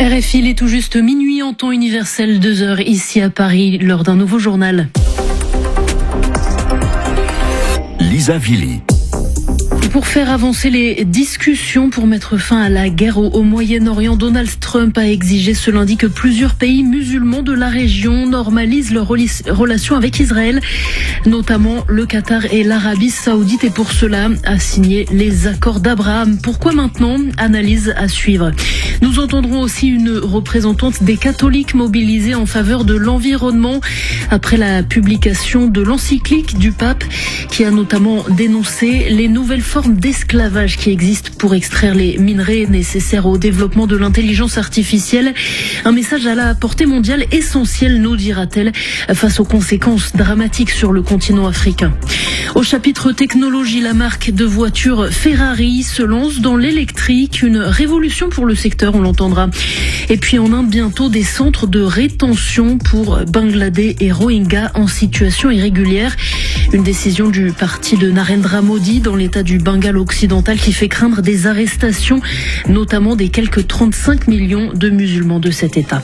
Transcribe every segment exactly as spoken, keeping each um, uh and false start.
R F I, il est tout juste minuit en temps universel, deux heures ici à Paris, lors d'un nouveau journal. Lisa Vili. Pour faire avancer les discussions pour mettre fin à la guerre au, au Moyen-Orient, Donald Trump a exigé ce lundi que plusieurs pays musulmans de la région normalisent leurs relations avec Israël, notamment le Qatar et l'Arabie Saoudite, et pour cela a signé les accords d'Abraham. Pourquoi maintenant? Analyse à suivre. Nous entendrons aussi une représentante des catholiques mobilisés en faveur de l'environnement après la publication de l'encyclique du pape qui a notamment dénoncé les nouvelles formes d'esclavage qui existent pour extraire les minerais nécessaires au développement de l'intelligence artificielle. Un message à la portée mondiale essentiel, nous dira-t-elle, face aux conséquences dramatiques sur le continent africain. Au chapitre technologie, la marque de voitures Ferrari se lance dans l'électrique, une révolution pour le secteur, on l'entendra. Et puis en Inde, bientôt des centres de rétention pour Bangladais et Rohingyas en situation irrégulière. Une décision du parti de Narendra Modi dans l'état du Bengale occidental qui fait craindre des arrestations, notamment des quelques trente-cinq millions de musulmans de cet état.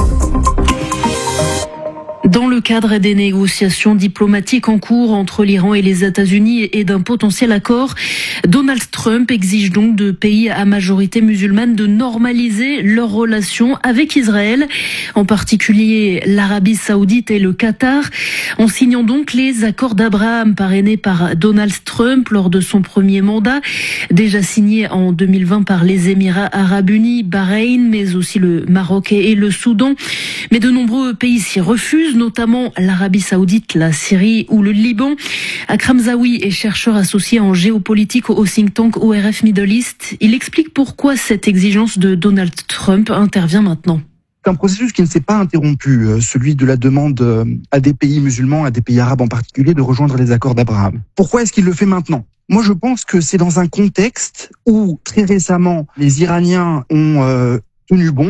Dans le cadre des négociations diplomatiques en cours entre l'Iran et les États-Unis et d'un potentiel accord, Donald Trump exige donc de pays à majorité musulmane de normaliser leurs relations avec Israël, en particulier l'Arabie Saoudite et le Qatar, en signant donc les accords d'Abraham parrainés par Donald Trump lors de son premier mandat, déjà signé en deux mille vingt par les Émirats Arabes Unis, Bahreïn, mais aussi le Maroc et le Soudan. Mais de nombreux pays s'y refusent, notamment l'Arabie Saoudite, la Syrie ou le Liban. Akram Zawi est chercheur associé en géopolitique au think tank O R F Middle East. Il explique pourquoi cette exigence de Donald Trump intervient maintenant. C'est un processus qui ne s'est pas interrompu, celui de la demande à des pays musulmans, à des pays arabes en particulier, de rejoindre les accords d'Abraham. Pourquoi est-ce qu'il le fait maintenant ? Moi, je pense que c'est dans un contexte où, très récemment, les Iraniens ont euh, tenu bon.